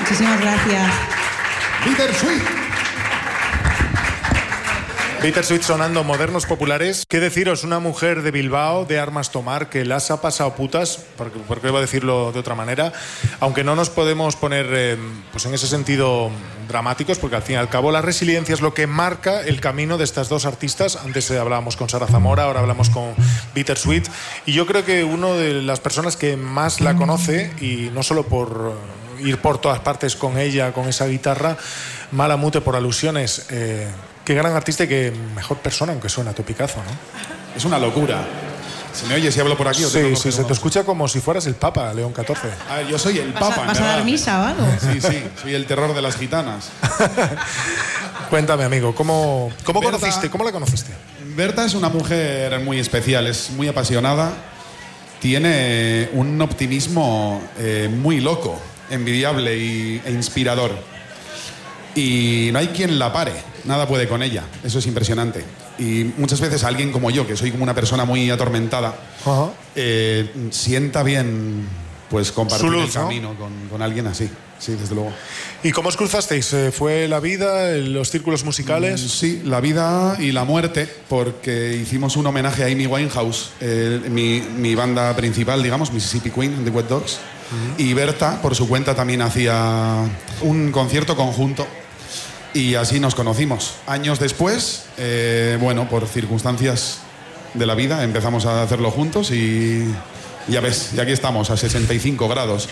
Muchísimas gracias. Bittersweet. Bittersweet sonando modernos populares. ¿Qué deciros? Una mujer de Bilbao, de armas tomar, que las ha pasado putas, porque iba a decirlo de otra manera, aunque no nos podemos poner pues en ese sentido dramáticos, porque al fin y al cabo la resiliencia es lo que marca el camino de estas dos artistas. Antes hablábamos con Sara Zamora, ahora hablamos con Bittersweet, y yo creo que una de las personas que más la conoce, y no solo por ir por todas partes con ella, con esa guitarra, Mala Mute por alusiones, qué gran artista y qué mejor persona, aunque suena topicazo, ¿no? Es una locura. ¿Se me oye si hablo por aquí? Sí, sí, se te escucha como si fueras el Papa, León XIV. A ver, yo soy el Papa. ¿Vas a dar misa o algo? Sí, sí, soy el terror de las gitanas. Cuéntame, amigo, ¿cómo Berta, conociste? ¿Cómo la conociste? Berta es una mujer muy especial, es muy apasionada, tiene un optimismo muy loco, envidiable e inspirador. Y no hay quien la pare, nada puede con ella, eso es impresionante. Y muchas veces alguien como yo, que soy como una persona muy atormentada, sienta bien pues compartir luz, el camino, ¿no? con alguien así, sí, desde luego. ¿Y cómo os cruzasteis? ¿Fue la vida, los círculos musicales? Sí, la vida y la muerte, porque hicimos un homenaje a Amy Winehouse, mi banda principal, digamos, Mississippi Queen, The Wet Dogs, y Berta, por su cuenta, también hacía un concierto conjunto. Y así nos conocimos. Años después, bueno, por circunstancias de la vida, empezamos a hacerlo juntos y ya ves, y aquí estamos, a 65 grados.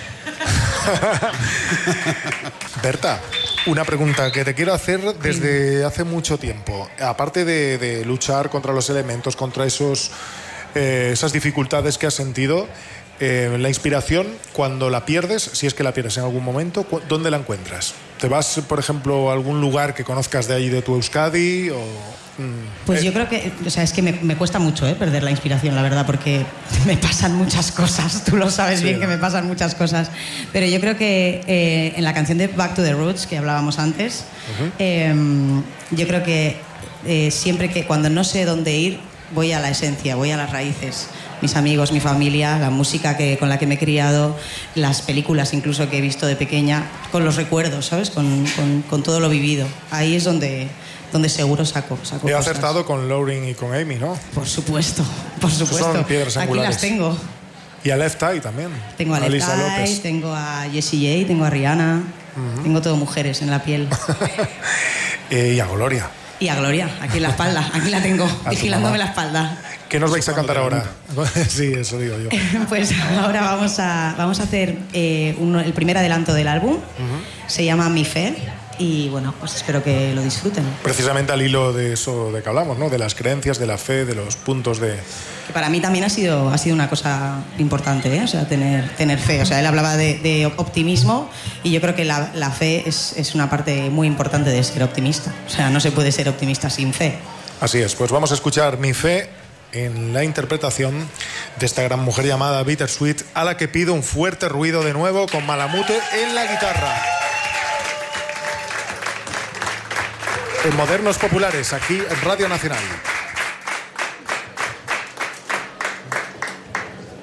Berta, una pregunta que te quiero hacer desde hace mucho tiempo. Aparte de luchar contra los elementos, contra esas dificultades que has sentido, la inspiración, cuando la pierdes, si es que la pierdes en algún momento, ¿dónde la encuentras? ¿Te vas, por ejemplo, a algún lugar que conozcas de ahí, de tu Euskadi? Pues yo creo que, o sea, es que me cuesta mucho perder la inspiración, la verdad, porque me pasan muchas cosas, tú lo sabes bien, que me pasan muchas cosas, pero yo creo que en la canción de Back to the Roots, que hablábamos antes, yo creo que siempre que cuando no sé dónde ir, voy a la esencia, voy a las raíces. Mis amigos, mi familia, la música con la que me he criado, las películas incluso que he visto de pequeña, con los recuerdos, ¿sabes? Con todo lo vivido. Ahí es donde seguro saco He cosas. acertado con Lauren y con Amy, ¿no? Por supuesto, por supuesto. Son piedras Aquí angulares. las tengo. Y a Left Eye también. Tengo a Left Lisa Eye, López. tengo a Jessie J, tengo a Rihanna, tengo todo mujeres en la piel. Y a Gloria. Y a Gloria, aquí en la espalda, aquí la tengo, vigilándome la espalda. ¿Qué nos vais a cantar ahora? Sí, eso digo yo. Pues ahora vamos a hacer el primer adelanto del álbum. Se llama Mi Fe. Y bueno, pues espero que lo disfruten. Precisamente al hilo de eso de que hablamos, ¿no? De las creencias, de la fe, de los puntos de... Que para mí también ha sido una cosa importante, ¿eh? O sea, tener fe. O sea, él hablaba de optimismo y yo creo que la fe es una parte muy importante de ser optimista. O sea, no se puede ser optimista sin fe. Así es, pues vamos a escuchar Mi Fe en la interpretación de esta gran mujer llamada Bittersweet, a la que pido un fuerte ruido de nuevo con Mala Mute en la guitarra. En Modernos Populares, aquí en Radio Nacional.